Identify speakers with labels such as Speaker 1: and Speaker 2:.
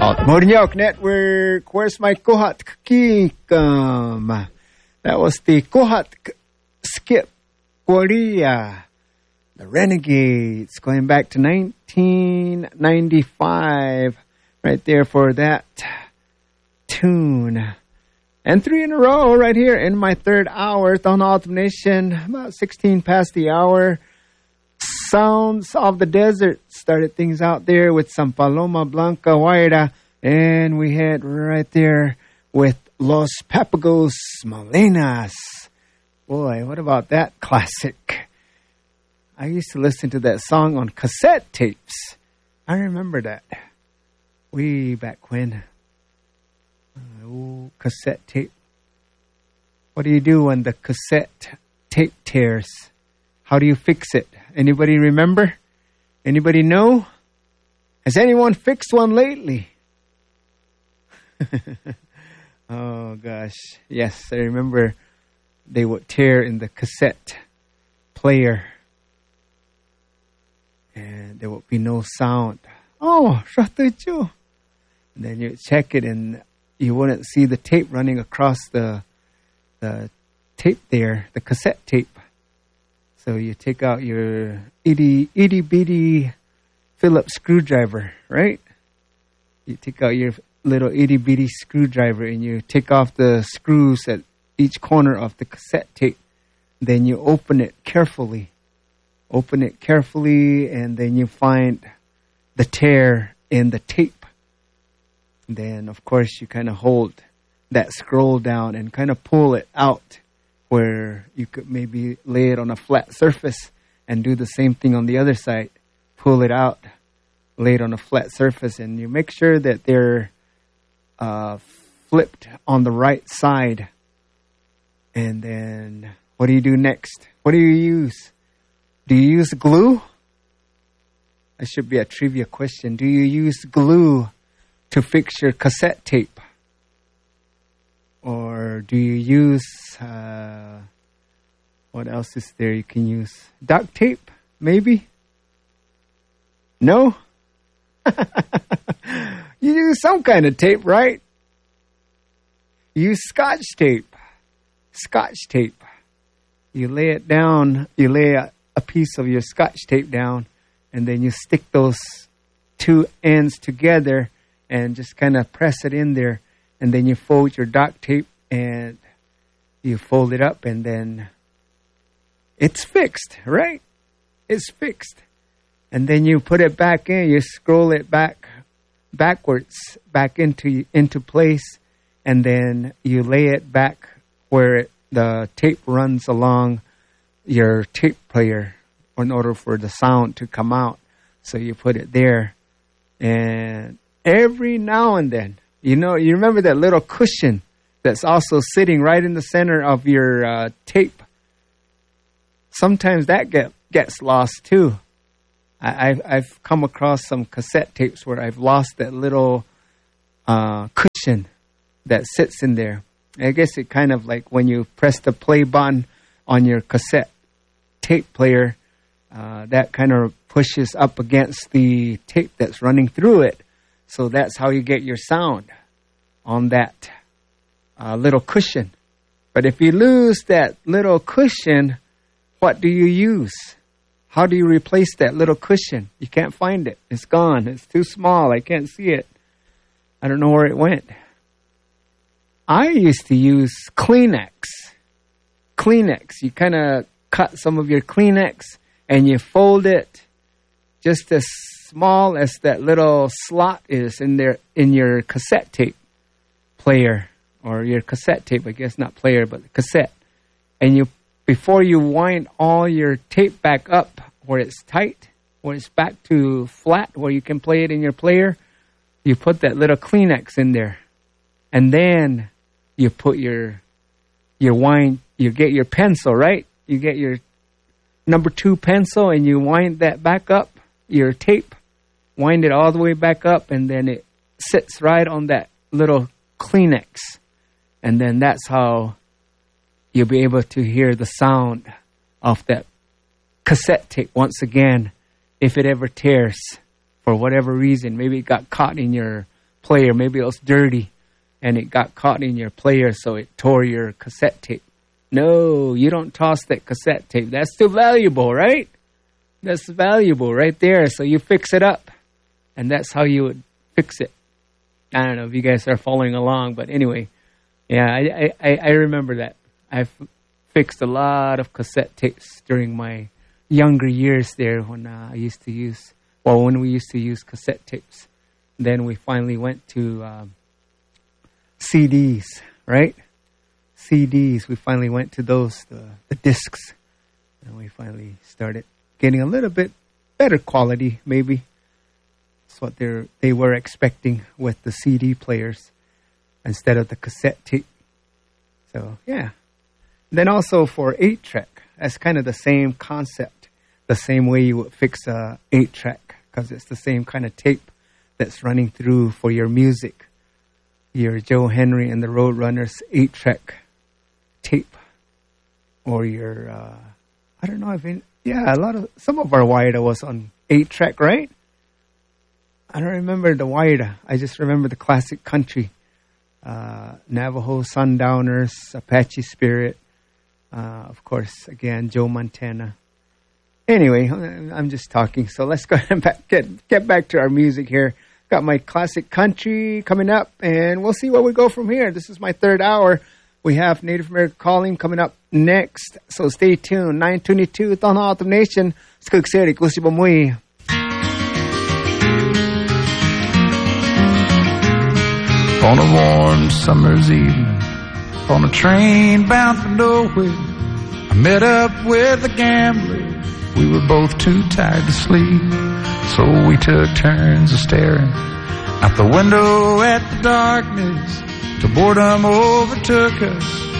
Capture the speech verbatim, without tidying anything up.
Speaker 1: Murnyok Network, where's my Kohat Kikum? That was the Kohat Skip Korea, the Renegades, going back to nineteen ninety-five, right there for that tune. And three in a row right here in my third hour, Town Autumn Nation, about sixteen past the hour. Sounds of the Desert started things out there with some Paloma Blanca Guaira, and we had right there with Los Papagos Molenas. Boy, what about that classic? I used to listen to that song on cassette tapes. I remember that. Way back when. Uh, ooh, cassette tape. What do you do when the cassette tape tears? How do you fix it? Anybody remember? Anybody know? Has anyone fixed one lately? Oh, gosh. Yes, I remember they would tear in the cassette player. And there would be no sound. Oh, shatuju. And then you check it and you wouldn't see the tape running across the the tape there, the cassette tape. So you take out your itty, itty bitty Phillips screwdriver, right? You take out your little itty bitty screwdriver and you take off the screws at each corner of the cassette tape. Then you open it carefully. Open it carefully and then you find the tear in the tape. Then, of course, you kind of hold that scroll down and kind of pull it out, where you could maybe lay it on a flat surface and do the same thing on the other side. Pull it out, lay it on a flat surface, and you make sure that they're uh, flipped on the right side. And then what do you do next? What do you use? Do you use glue? That should be a trivia question. Do you use glue to fix your cassette tape? Or do you use, uh, what else is there you can use? Duct tape, maybe? No? You use some kind of tape, right? You use Scotch tape. Scotch tape. You lay it down, you lay a, a piece of your Scotch tape down, and then you stick those two ends together and just kind of press it in there. And then you fold your duct tape and you fold it up and then it's fixed, right? It's fixed. And then you put it back in, you scroll it back, backwards, back into into place. And then you lay it back where it, the tape runs along your tape player in order for the sound to come out. So you put it there. And every now and then, you know, you remember that little cushion that's also sitting right in the center of your uh, tape? Sometimes that get, gets lost too. I, I've, I've come across some cassette tapes where I've lost that little uh, cushion that sits in there. I guess it kind of like when you press the play button on your cassette tape player, uh, that kind of pushes up against the tape that's running through it. So that's how you get your sound, on that uh, little cushion. But if you lose that little cushion, what do you use? How do you replace that little cushion? You can't find it. It's gone. It's too small. I can't see it. I don't know where it went. I used to use Kleenex. Kleenex. You kind of cut some of your Kleenex and you fold it just as small as that little slot is in there in your cassette tape player, or your cassette tape, I guess, not player, but cassette. And you, before you wind all your tape back up where it's tight, where it's back to flat, where you can play it in your player, you put that little Kleenex in there. And then you put your your wind, you get your pencil, right? You get your number two pencil and you wind that back up, your tape, wind it all the way back up, and then it sits right on that little Kleenex. And then that's how you'll be able to hear the sound of that cassette tape once again, if it ever tears for whatever reason. Maybe it got caught in your player. Maybe it was dirty and it got caught in your player, so it tore your cassette tape. No, you don't toss that cassette tape. That's still valuable, right? That's valuable right there. So you fix it up. And that's how you would fix it. I don't know if you guys are following along, but anyway, yeah, I, I, I remember that. I've fixed a lot of cassette tapes during my younger years there when uh, I used to use, well, when we used to use cassette tapes. Then we finally went to um, C Ds, right? C Ds. We finally went to those, the, the discs. And we finally started getting a little bit better quality, maybe. That's what they they were expecting with the C D players instead of the cassette tape. So, yeah. Then also for eight track, that's kind of the same concept, the same way you would fix a eight track, because it's the same kind of tape that's running through for your music. Your Joe Henry and the Roadrunners eight track tape, or your, uh, I don't know if, in, yeah, a lot of, some of our Waiata was on eight track, right? I don't remember the Waiata. I just remember the classic country. Uh, Navajo Sundowners, Apache Spirit. Uh, of course, again, Joe Montana. Anyway, I'm just talking. So let's go ahead and back, get, get back to our music here. Got my classic country coming up, and we'll see where we go from here. This is my third hour. We have Native American Calling coming up next. So stay tuned. nine twenty-two, Tohono O'odham Nation. Skugserik, Usibamui.
Speaker 2: On a warm summer's evening, on a train bound for nowhere, I met up with a gambler. We were both too tired to sleep, so we took turns of staring out the window at the darkness till boredom overtook us.